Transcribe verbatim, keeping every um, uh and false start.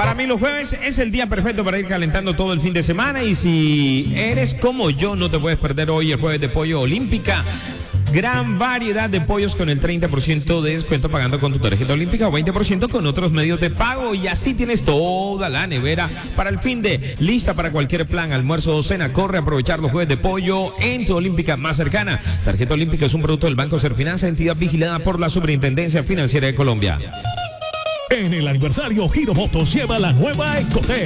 Para mí los jueves es el día perfecto para ir calentando todo el fin de semana y si eres como yo no te puedes perder hoy el jueves de Pollo Olímpica. Gran variedad de pollos con el treinta por ciento de descuento pagando con tu tarjeta olímpica o veinte por ciento con otros medios de pago y así tienes toda la nevera para el fin de lista para cualquier plan, almuerzo o cena. Corre a aprovechar los jueves de pollo en tu olímpica más cercana. Tarjeta olímpica es un producto del Banco Serfinanza, entidad vigilada por la Superintendencia Financiera de Colombia. En el aniversario Giro Motos lleva la nueva Ecotec.